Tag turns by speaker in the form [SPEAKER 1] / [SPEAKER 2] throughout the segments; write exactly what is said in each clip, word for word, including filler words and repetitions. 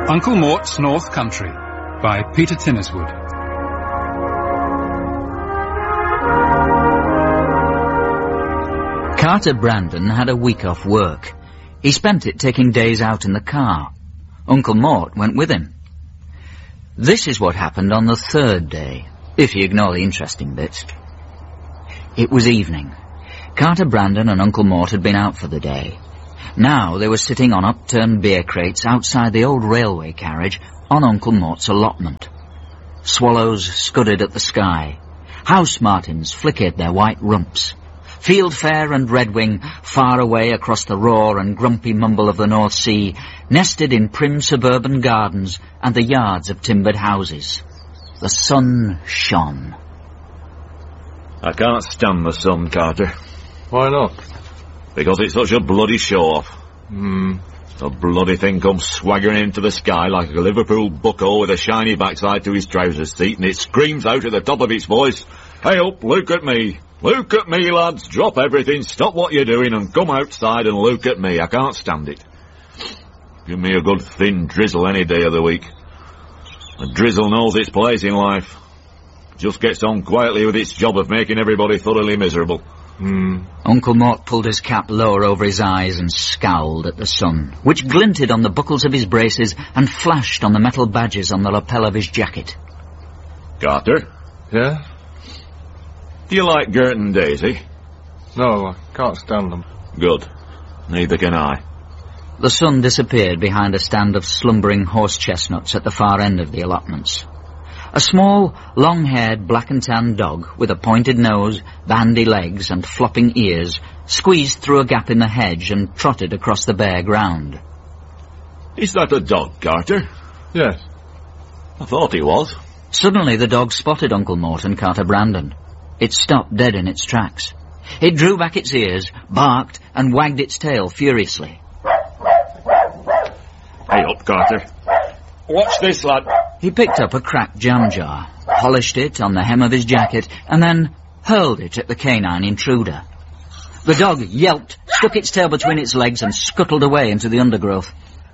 [SPEAKER 1] Uncle Mort's North Country by Peter Tinniswood.
[SPEAKER 2] Carter Brandon had a week off work. He spent it taking days out in the car. Uncle Mort went with him. This is what happened on the third day, if you ignore the interesting bits. It was evening. Carter Brandon and Uncle Mort had been out for the day. Now they were sitting on upturned beer crates outside the old railway carriage on Uncle Mort's allotment. Swallows scudded at the sky. House martins flickered their white rumps. Fieldfare and redwing, far away across the roar and grumpy mumble of the North Sea, nested in prim suburban gardens and the yards of timbered houses. The sun shone.
[SPEAKER 3] I can't stand the sun, Carter.
[SPEAKER 4] Why not?
[SPEAKER 3] Because it's such a bloody show-off.
[SPEAKER 4] Hmm.
[SPEAKER 3] The bloody thing comes swaggering into the sky like a Liverpool bucko with a shiny backside to his trousers seat, and it screams out at the top of its voice, "Hey up, look at me! Look at me, lads! Drop everything, stop what you're doing, and come outside and look at me. I can't stand it. Give me a good thin drizzle any day of the week. A drizzle knows its place in life. Just gets on quietly with its job of making everybody thoroughly miserable."
[SPEAKER 4] Hmm.
[SPEAKER 2] Uncle Mort pulled his cap lower over his eyes and scowled at the sun, which glinted on the buckles of his braces and flashed on the metal badges on the lapel of his jacket.
[SPEAKER 3] Carter?
[SPEAKER 4] Yeah?
[SPEAKER 3] Do you like Gert and Daisy?
[SPEAKER 4] No, I can't stand them.
[SPEAKER 3] Good. Neither can I.
[SPEAKER 2] The sun disappeared behind a stand of slumbering horse chestnuts at the far end of the allotments. A small, long-haired, black-and-tan dog with a pointed nose, bandy legs and flopping ears squeezed through a gap in the hedge and trotted across the bare ground.
[SPEAKER 3] Is that a dog, Carter?
[SPEAKER 4] Yes.
[SPEAKER 3] I thought he was.
[SPEAKER 2] Suddenly the dog spotted Uncle Mort and Carter Brandon. It stopped dead in its tracks. It drew back its ears, barked, and wagged its tail furiously.
[SPEAKER 3] Hey up, Carter. Watch this, lad.
[SPEAKER 2] He picked up a cracked jam jar, polished it on the hem of his jacket, and then hurled it at the canine intruder. The dog yelped, stuck its tail between its legs, and scuttled away into the undergrowth.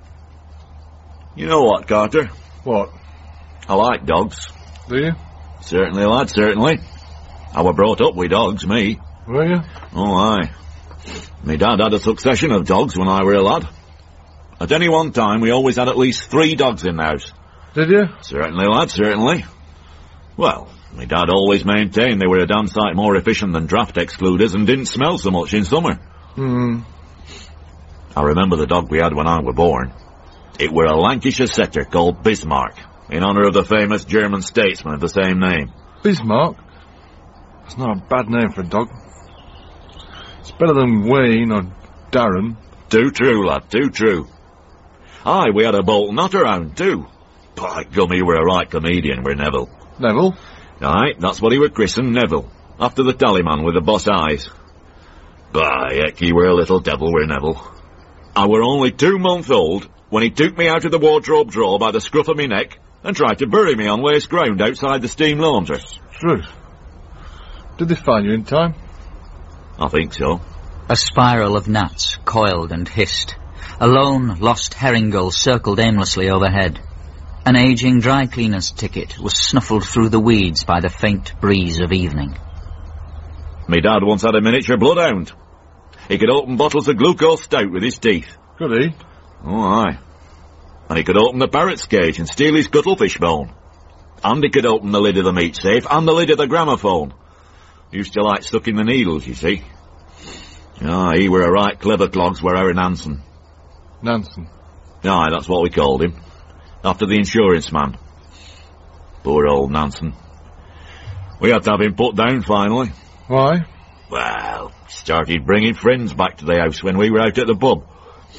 [SPEAKER 3] You know what, Carter?
[SPEAKER 4] What?
[SPEAKER 3] I like dogs.
[SPEAKER 4] Do you?
[SPEAKER 3] Certainly, lad, certainly. I were brought up with dogs, me.
[SPEAKER 4] Were you?
[SPEAKER 3] Oh, aye. Me dad had a succession of dogs when I were a lad. At any one time, we always had at least three dogs in the house.
[SPEAKER 4] Did you?
[SPEAKER 3] Certainly, lad, certainly. Well, my dad always maintained they were a damn sight more efficient than draft excluders and didn't smell so much in summer.
[SPEAKER 4] Hmm.
[SPEAKER 3] I remember the dog we had when I were born. It were a Lancashire setter called Bismarck, in honour of the famous German statesman of the same name.
[SPEAKER 4] Bismarck? That's not a bad name for a dog. It's better than Wayne or Darren.
[SPEAKER 3] Too true, lad, too true. Aye, we had a Bolton Otterhound, too. By gum, he were a right comedian, were Neville.
[SPEAKER 4] Neville?
[SPEAKER 3] Aye, that's what he were christened, Neville, after the tallyman with the boss eyes. By heck, he were a little devil, were Neville. I were only two months old when he took me out of the wardrobe drawer by the scruff of me neck and tried to bury me on waste ground outside the steam laundry.
[SPEAKER 4] Truth. Did they find you in time?
[SPEAKER 3] I think so.
[SPEAKER 2] A spiral of gnats coiled and hissed. A lone, lost herring gull circled aimlessly overhead. An aging dry cleaner's ticket was snuffled through the weeds by the faint breeze of evening.
[SPEAKER 3] Me dad once had a miniature bloodhound. He could open bottles of glucose stout with his teeth.
[SPEAKER 4] Could he?
[SPEAKER 3] Oh, aye. And he could open the parrot's cage and steal his cuttlefish bone. And he could open the lid of the meat safe and the lid of the gramophone. Used to like stuck in the needles, you see. Ah, he were a right clever clogs, were our Nansen.
[SPEAKER 4] Nansen?
[SPEAKER 3] Aye, that's what we called him. After the insurance man. Poor old Nansen. We had to have him put down finally.
[SPEAKER 4] Why?
[SPEAKER 3] Well, started bringing friends back to the house when we were out at the pub.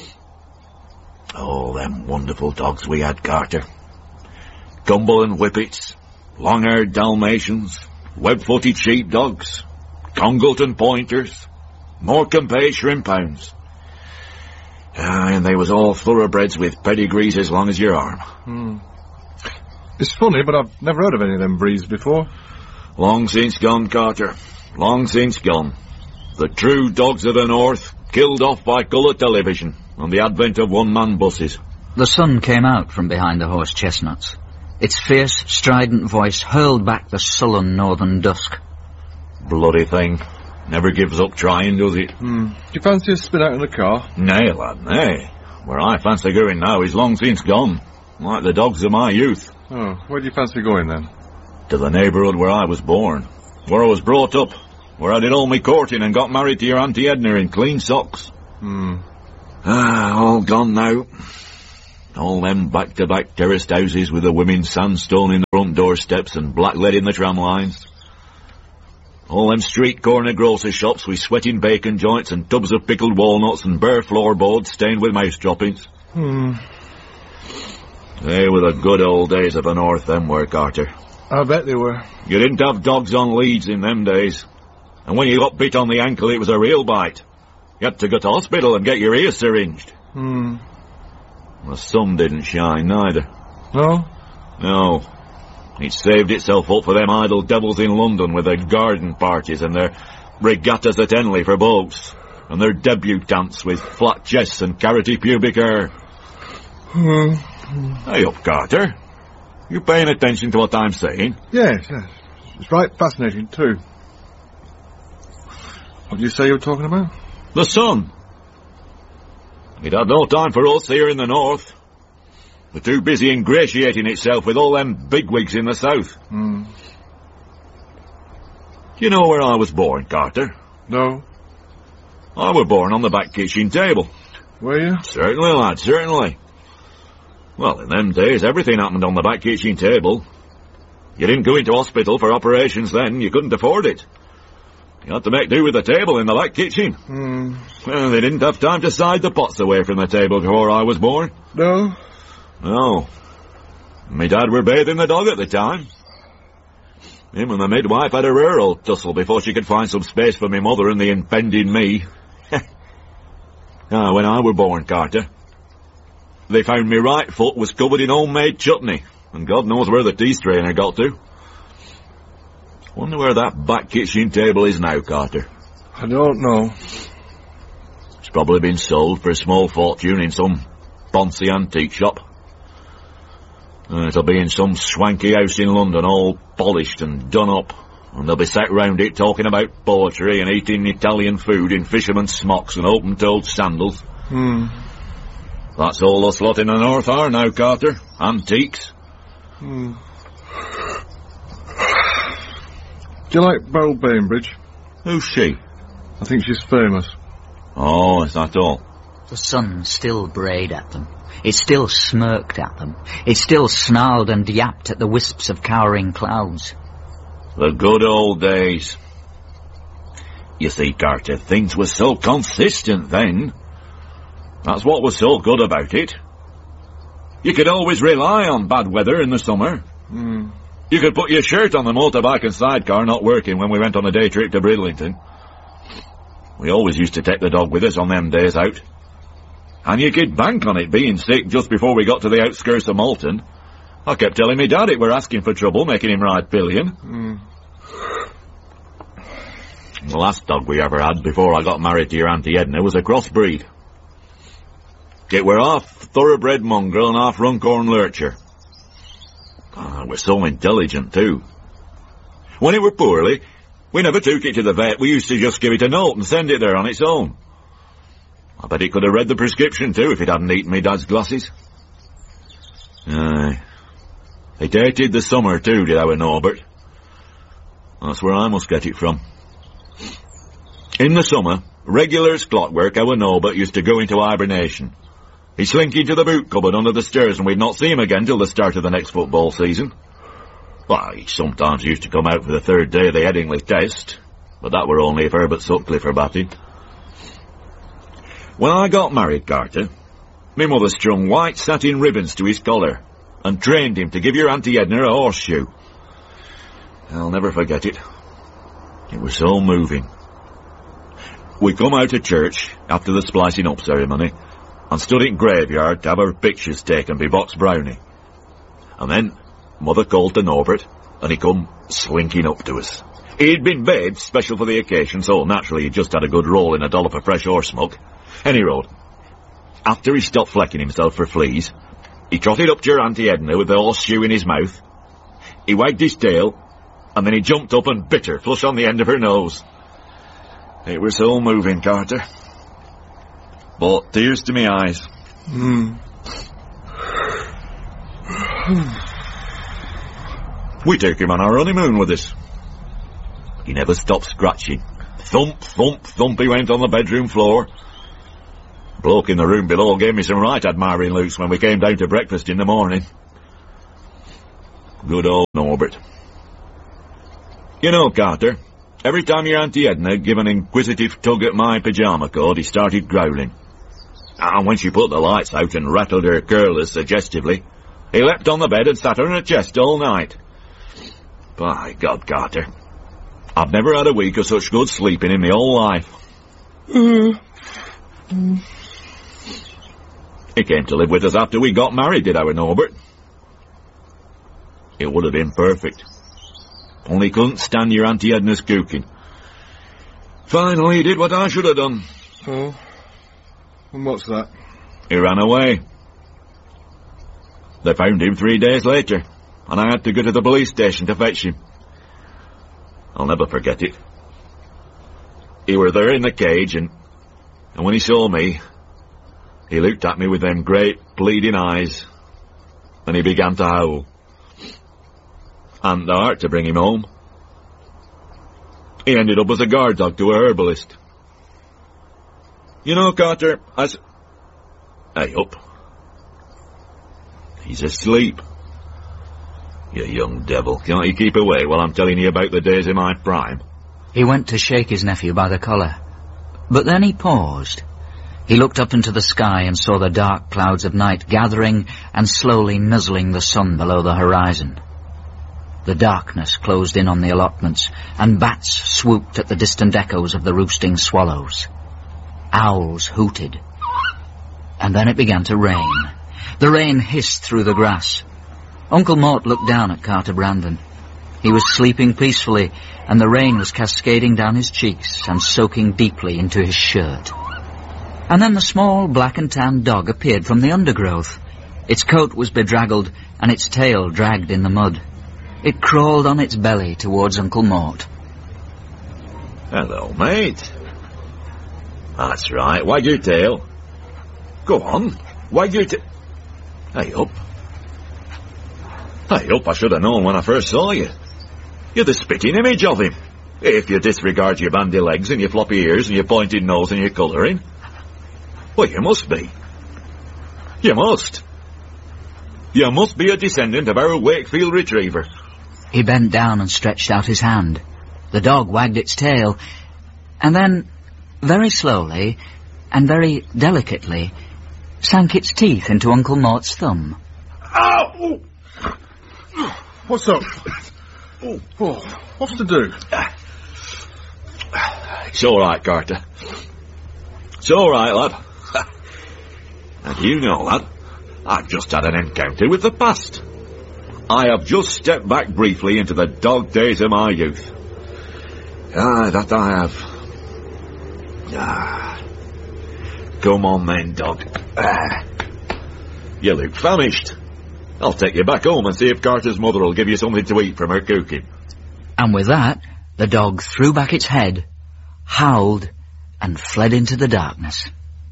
[SPEAKER 3] Oh, them wonderful dogs we had, Carter. Cumberland Whippets, long-haired Dalmatians, web-footed sheepdogs, Congleton Pointers, Morecambe Bay Shrimp Hounds. Ah, and they was all thoroughbreds with pedigrees as long as your arm.
[SPEAKER 4] Hmm. It's funny, but I've never heard of any of them breeds before.
[SPEAKER 3] Long since gone, Carter. Long since gone. The true dogs of the north, killed off by colour television and the advent of one-man buses.
[SPEAKER 2] The sun came out from behind the horse chestnuts. Its fierce, strident voice hurled back the sullen northern dusk.
[SPEAKER 3] Bloody thing. Never gives up trying, does it?
[SPEAKER 4] Hmm. Do you fancy a spin out in the car?
[SPEAKER 3] Nay, lad, nay. Where I fancy going now is long since gone. Like the dogs of my youth.
[SPEAKER 4] Oh, where do you fancy going then?
[SPEAKER 3] To the neighbourhood where I was born. Where I was brought up. Where I did all my courting and got married to your Auntie Edna in clean socks.
[SPEAKER 4] Hmm.
[SPEAKER 3] Ah, all gone now. All them back-to-back terraced houses with the women's sandstone in the front doorsteps and black lead in the tram lines. All them street corner grocery shops with sweating bacon joints and tubs of pickled walnuts and bare floorboards stained with mouse droppings.
[SPEAKER 4] Hmm.
[SPEAKER 3] They were the good old days of the north, them were, Carter.
[SPEAKER 4] I bet they were.
[SPEAKER 3] You didn't have dogs on leads in them days. And when you got bit on the ankle, it was a real bite. You had to go to hospital and get your ears syringed.
[SPEAKER 4] Hmm.
[SPEAKER 3] The sun didn't shine, neither.
[SPEAKER 4] No?
[SPEAKER 3] No. It saved itself up for them idle devils in London with their garden parties and their regattas at Henley for boats, and their debutantes with flat chests and carroty pubic hair.
[SPEAKER 4] Hmm.
[SPEAKER 3] Hey up, Carter. You paying attention to what I'm saying?
[SPEAKER 4] Yes, yes. It's right fascinating, too. What do you say you were talking about?
[SPEAKER 3] The sun. It had no time for us here in the north. We're too busy ingratiating itself with all them bigwigs in the south.
[SPEAKER 4] Hmm.
[SPEAKER 3] Do you know where I was born, Carter?
[SPEAKER 4] No.
[SPEAKER 3] I was born on the back kitchen table.
[SPEAKER 4] Were you?
[SPEAKER 3] Certainly, lad, certainly. Well, in them days, everything happened on the back kitchen table. You didn't go into hospital for operations then. You couldn't afford it. You had to make do with the table in the back kitchen.
[SPEAKER 4] Hmm.
[SPEAKER 3] Well, they didn't have time to side the pots away from the table before I was born.
[SPEAKER 4] No?
[SPEAKER 3] No. Me dad were bathing the dog at the time. Him and the midwife had a rare old tussle before she could find some space for me mother and the impending me. Ah, when I were born, Carter, they found me right foot was covered in homemade chutney, and God knows where the tea strainer got to. Wonder where that back kitchen table is now, Carter.
[SPEAKER 4] I don't know.
[SPEAKER 3] It's probably been sold for a small fortune in some boncy antique shop. Uh, it'll be in some swanky house in London, all polished and done up, and they'll be sat round it talking about poetry and eating Italian food in fishermen's smocks and open-toed sandals.
[SPEAKER 4] Hmm.
[SPEAKER 3] That's all us lot in the north are now, Carter. Antiques.
[SPEAKER 4] Hmm. Do you like Beryl Bainbridge?
[SPEAKER 3] Who's she?
[SPEAKER 4] I think she's famous.
[SPEAKER 3] Oh, is that all?
[SPEAKER 2] The sun still brayed at them. It still smirked at them. It still snarled and yapped at the wisps of cowering clouds.
[SPEAKER 3] The good old days. You see, Carter, things were so consistent then. That's what was so good about it. You could always rely on bad weather in the summer.
[SPEAKER 4] Hmm.
[SPEAKER 3] You could put your shirt on the motorbike and sidecar not working when we went on a day trip to Bridlington. We always used to take the dog with us on them days out. And you could bank on it being sick just before we got to the outskirts of Malton. I kept telling me dad it were asking for trouble, making him ride pillion.
[SPEAKER 4] Hmm.
[SPEAKER 3] The last dog we ever had before I got married to your Auntie Edna was a crossbreed. It were half thoroughbred mongrel and half Runcorn lurcher. Ah, it was so intelligent, too. When it were poorly, we never took it to the vet. We used to just give it a note and send it there on its own. I bet it could have read the prescription, too, if it hadn't eaten me dad's glasses. Aye. It hated the summer, too, did our Norbert. That's where I must get it from. In the summer, regular as clockwork, our Norbert used to go into hibernation. He'd slink into the boot cupboard under the stairs and we'd not see him again till the start of the next football season. Well, he sometimes used to come out for the third day of the Headingley test, but that were only if Herbert Sutcliffe were batting. When I got married, Carter, me mother strung white satin ribbons to his collar and trained him to give your Auntie Edna a horseshoe. I'll never forget it. It was so moving. We come out of church after the splicing up ceremony and stood in graveyard to have our pictures taken by Box Brownie. And then Mother called to Norbert, and he come slinking up to us. He'd been bathed special for the occasion, so naturally he'd just had a good roll in a dollop of fresh horse muck. Any road. After he stopped flecking himself for fleas, He trotted up to your Auntie Edna with the horseshoe in his mouth. He wagged his tail, and then he jumped up and bit her flush on the end of her nose. It was so moving, Carter. Brought tears to me eyes.
[SPEAKER 4] Mm.
[SPEAKER 3] We took him on our honeymoon with us. He never stopped scratching. Thump, thump, thump he went on the bedroom floor. Bloke in the room below gave me some right admiring looks when we came down to breakfast in the morning. Good old Norbert. You know, Carter, every time your Auntie Edna gave an inquisitive tug at my pyjama cord, he started growling. And when she put the lights out and rattled her curlers suggestively, he leapt on the bed and sat on her chest all night. By God, Carter, I've never had a week of such good sleeping in my whole life.
[SPEAKER 4] Mm. Mm.
[SPEAKER 3] He came to live with us after we got married, did our Norbert. It would have been perfect. Only he couldn't stand your Auntie Edna's cooking. Finally, he did what I should have done.
[SPEAKER 4] Oh? And what's that?
[SPEAKER 3] He ran away. They found him three days later, and I had to go to the police station to fetch him. I'll never forget it. He were there in the cage, and, and when he saw me, he looked at me with them great bleeding eyes, and he began to howl. And the heart to bring him home. He ended up as a guard dog to a herbalist. You know, Carter, as... Hey, up. He's asleep. You young devil, can't you keep away while I'm telling you about the days of my prime?
[SPEAKER 2] He went to shake his nephew by the collar, but then he paused. He looked up into the sky and saw the dark clouds of night gathering and slowly nuzzling the sun below the horizon. The darkness closed in on the allotments, and bats swooped at the distant echoes of the roosting swallows. Owls hooted. And then it began to rain. The rain hissed through the grass. Uncle Mort looked down at Carter Brandon. He was sleeping peacefully, and the rain was cascading down his cheeks and soaking deeply into his shirt. And then the small black and tan dog appeared from the undergrowth. Its coat was bedraggled, and its tail dragged in the mud. It crawled on its belly towards Uncle Mort.
[SPEAKER 3] Hello, mate. That's right, wag your tail. Go on, wag your tail. Hey, up. Hey, up, I should have known when I first saw you. You're the spitting image of him. If you disregard your bandy legs and your floppy ears and your pointed nose and your colouring. Well, you must be. You must. You must be a descendant of our Wakefield retriever.
[SPEAKER 2] He bent down and stretched out his hand. The dog wagged its tail, and then, very slowly, and very delicately, sank its teeth into Uncle Mort's thumb.
[SPEAKER 4] Ow! What's up? Oh, what's to do?
[SPEAKER 3] It's all right, Carter. It's all right, lad. And you know, lad, I've just had an encounter with the past. I have just stepped back briefly into the dog days of my youth. Ah, that I have. Ah. Come on then, dog. Ah. You look famished. I'll take you back home and see if Carter's mother will give you something to eat from her cooking.
[SPEAKER 2] And with that, the dog threw back its head, howled, and fled into the darkness.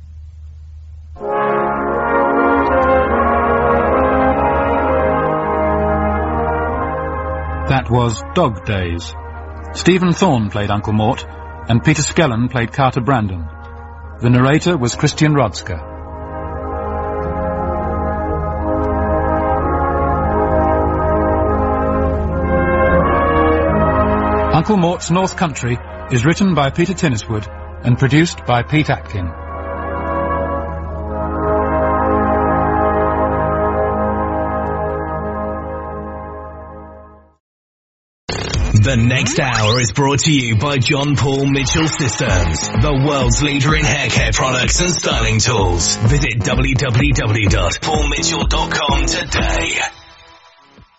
[SPEAKER 1] That was Dog Days. Stephen Thorne played Uncle Mort, and Peter Skellen played Carter Brandon. The narrator was Christian Rodska. Uncle Mort's North Country is written by Peter Tinniswood and produced by Pete Atkin.
[SPEAKER 5] The next hour is brought to you by John Paul Mitchell Systems, the world's leader in hair care products and styling tools. Visit w w w dot paul mitchell dot com today.